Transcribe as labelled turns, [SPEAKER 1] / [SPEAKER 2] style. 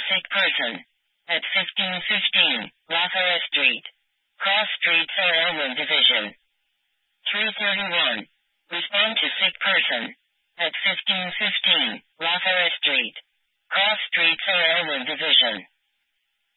[SPEAKER 1] sick person. At 1515, Lafayette Street. Cross Street, South Elmwood Division. 331. Respond to sick person. At 1515, Lafayette Street. Cross Street, South Elmwood Division.